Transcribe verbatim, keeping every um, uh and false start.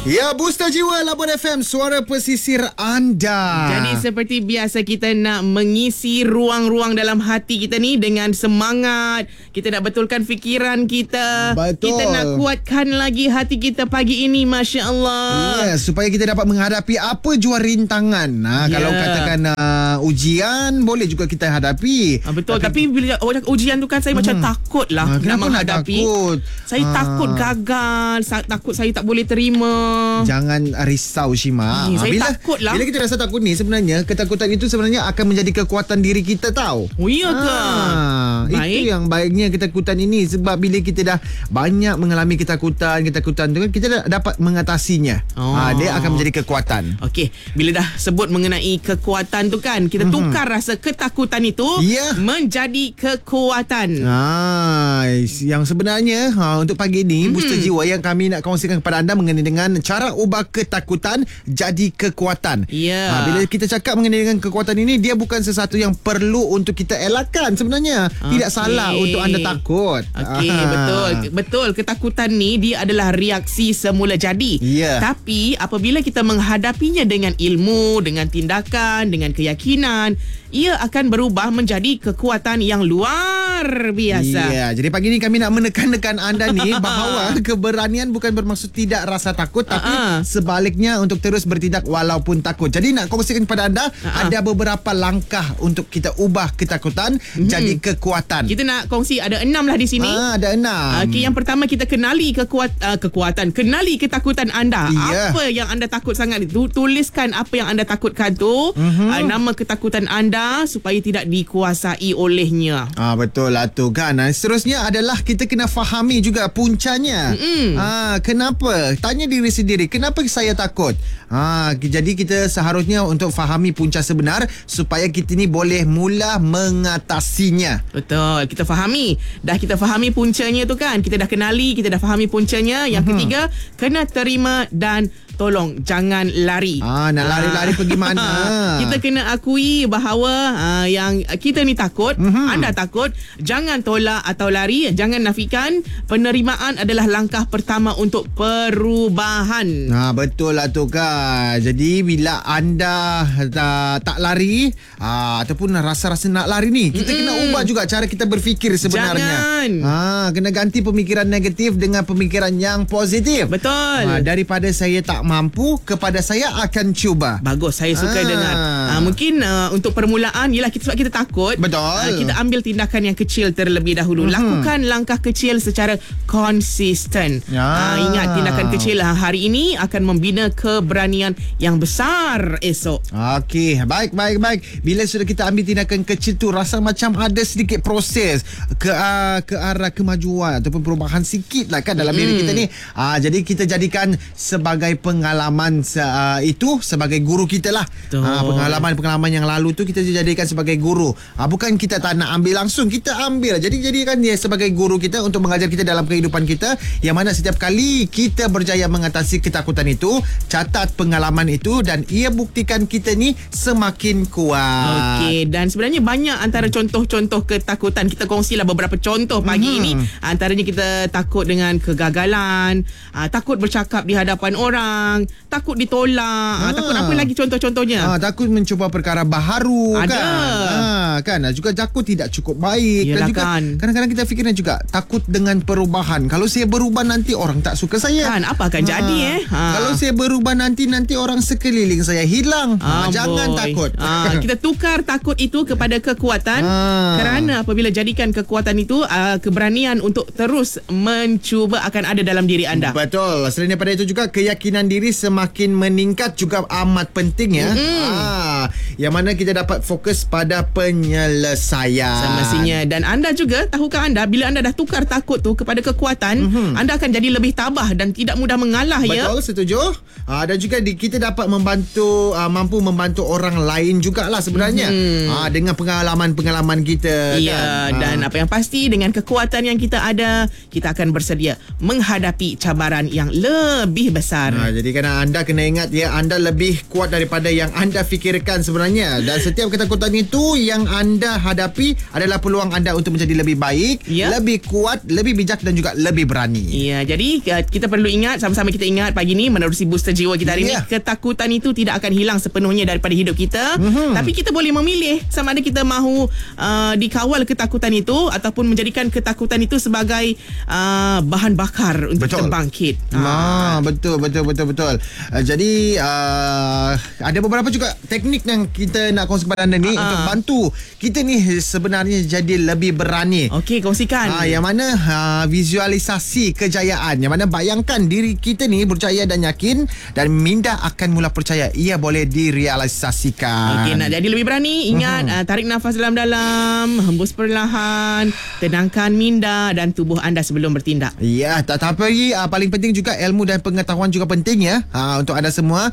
Ya, Booster Jiwa Labuan F M, suara pesisir anda. Jadi seperti biasa kita nak mengisi ruang-ruang dalam hati kita ni dengan semangat. Kita nak betulkan fikiran kita. Betul. Kita nak kuatkan lagi hati kita pagi ini, Masya Allah. Yes, supaya kita dapat menghadapi apa jua rintangan. Nah, Ya. Kalau katakan uh, ujian, boleh juga kita hadapi. Ah, betul, tapi, tapi bila orang cakap ujian tu kan saya hmm. macam takut lah Ah, nak kenapa nak menghadapi. takut? Saya Ah. takut gagal, sa- takut saya tak boleh terima. Jangan risau, Shima. Eh, Ah, saya bila, takut lah. Bila kita rasa takut ni, sebenarnya ketakutan itu sebenarnya akan menjadi kekuatan diri kita, tahu. Oh, iya ke? Ah, Baik. itu yang baiknya ketakutan ini. Sebab bila kita dah banyak mengalami ketakutan, ketakutan tu kan, kita dah dapat mengatasinya. Oh. Ah, dia akan menjadi kekuatan. Okey, bila dah sebut mengenai kekuatan tu kan, kita Mhm. tukar rasa ketakutan itu Ya. menjadi kekuatan. Ah, yang sebenarnya ha, untuk pagi ini Mhm. Booster Jiwa yang kami nak kongsikan kepada anda mengenai dengan cara ubah ketakutan jadi kekuatan. Ya. Ha, bila kita cakap mengenai dengan kekuatan ini, dia bukan sesuatu yang perlu untuk kita elakkan sebenarnya. Tidak Okey. salah untuk anda takut. Okey, Ah. betul. Betul, ketakutan ni dia adalah reaksi semula jadi. Ya. Tapi apabila kita menghadapinya dengan ilmu, dengan tindakan, dengan keyakinan, ia akan berubah menjadi kekuatan yang luar biasa. Ya, jadi pagi ni kami nak menekan-nekan anda ni bahawa keberanian bukan bermaksud tidak rasa takut, tapi Ah, ah. sebaliknya untuk terus bertindak walaupun takut. Jadi nak kongsikan kepada anda Ah, ah. ada beberapa langkah untuk kita ubah ketakutan jadi kekuatan. Kita nak kongsi ada enam lah di sini. Ah, ada enam. Okey, yang pertama kita kenali kekuat, uh, kekuatan, kenali ketakutan anda. Ya. Apa yang anda takut sangat itu, tuliskan apa yang anda takutkan tu, Mhm. uh, nama ketakutan anda supaya tidak dikuasai olehnya. Ah, betul lah tu kan. Ah, seterusnya adalah kita kena fahami juga puncanya. Mm-mm. Ah, kenapa? Tanya diri sendiri, kenapa saya takut? Ah, jadi kita seharusnya untuk fahami punca sebenar supaya kita ni boleh mula mengatasinya. Betul, kita fahami. Dah kita fahami puncanya tu kan, kita dah kenali, kita dah fahami puncanya. Yang Mhm. ketiga, kena terima dan tolong jangan lari. Ah, nak lari-lari pergi mana? Kita kena akui bahawa uh, yang kita ni takut, Mhm. anda takut, jangan tolak atau lari, jangan nafikan. Penerimaan adalah langkah pertama untuk perubahan. Nah, betul lah tu kan. Jadi bila anda uh, tak lari uh, ataupun rasa-rasa nak lari ni, kita Mm-mm. kena ubah juga cara kita berfikir sebenarnya. Jangan. Ah, kena ganti pemikiran negatif dengan pemikiran yang positif. Betul. Ah, daripada saya tak mampu kepada saya akan cuba. Bagus, saya suka Ah. dengar. Uh, mungkin uh, untuk permulaan, yelah kita, sebab kita takut. Betul. Uh, kita ambil tindakan yang kecil terlebih dahulu. Mhm. Lakukan langkah kecil secara konsisten. Ya. Uh, ingat, tindakan kecil uh, hari ini akan membina keberanian yang besar esok. Okey, baik, baik, baik. Bila sudah kita ambil tindakan kecil tu, rasa macam ada sedikit proses ke uh, ke arah kemajuan ataupun perubahan sikit lah kan dalam mm. diri kita ni. Uh, jadi kita jadikan sebagai pengalaman uh, itu sebagai guru kita lah. Betul. Uh, pengalaman-pengalaman yang lalu tu kita jadikan sebagai guru. Uh, bukan kita tak nak ambil langsung, kita ambil. Jadi jadikan dia sebagai guru kita untuk mengajar kita dalam kehidupan kita, yang mana setiap kali kita berjaya mengatasi ketakutan itu, catat pengalaman itu dan ia buktikan kita ni semakin kuat. Okey, dan sebenarnya banyak antara contoh-contoh ketakutan. Kita kongsilah beberapa contoh pagi Mhm. ini. Antaranya kita takut dengan kegagalan, uh, takut bercakap di hadapan orang, takut ditolak, uh, Ah. takut apa lagi contoh-contohnya? Ah, takut mencuba perkara baharu. Ada. Kan ah, kan juga takut tidak cukup baik. Yelah Dan juga kan. kadang-kadang kita fikirkan juga takut dengan perubahan. Kalau saya berubah nanti orang tak suka saya. Kan, apa akan jadi, eh? Ha. Kalau saya berubah nanti nanti orang sekeliling saya hilang. Ah, jangan Amboi. takut. Ah, kita tukar takut itu kepada kekuatan. Ah. Kerana apabila jadikan kekuatan itu, uh, keberanian untuk terus mencuba akan ada dalam diri anda. Betul. Selain daripada itu juga keyakinan diri semakin meningkat juga amat penting ya. Mm-hmm. Ah, yang mana kita dapat fokus pada penyelesaian. Semestinya. Dan anda juga, tahukah anda, bila anda dah tukar takut tu kepada kekuatan, mm-hmm. anda akan jadi lebih tabah dan tidak mudah mengalah. Betul, Ya. setuju. Ah, dan juga di, kita dapat membantu, ah, mampu membantu orang lain jugalah sebenarnya. Mhm. Ah, dengan pengalaman-pengalaman kita. Ya, kan? dan apa yang pasti dengan kekuatan yang kita ada, kita akan bersedia menghadapi cabaran yang lebih besar. Ah, jadi kan anda kena ingat ya, anda lebih kuat daripada yang anda fikirkan sebenarnya. sebenarnya. Dan setiap ketakutan itu yang anda hadapi adalah peluang anda untuk menjadi lebih baik, Ya. lebih kuat, lebih bijak dan juga lebih berani. Ya, jadi uh, kita perlu ingat, sama-sama kita ingat pagi ni menerusi booster jiwa kita hari Ya. ni, ketakutan itu tidak akan hilang sepenuhnya daripada hidup kita. Mhm. Tapi kita boleh memilih sama ada kita mahu uh, dikawal ketakutan itu ataupun menjadikan ketakutan itu sebagai uh, bahan bakar untuk Betul. kita bangkit. Ah, betul betul betul betul. Uh, jadi uh, ada beberapa juga teknik yang kita nak kongsi kepada anda ni Ah. untuk bantu kita ni sebenarnya jadi lebih berani. Okey, kongsikan. Ah, yang mana uh, visualisasi kejayaan, yang mana bayangkan diri kita ni berjaya dan yakin, dan minda akan mula percaya ia boleh direalisasikan. Okey, nak jadi lebih berani, ingat uh, tarik nafas dalam-dalam, hembus perlahan, tenangkan minda dan tubuh anda sebelum bertindak. Ya, tetapi uh, paling penting juga ilmu dan pengetahuan juga penting ya, uh, untuk anda semua.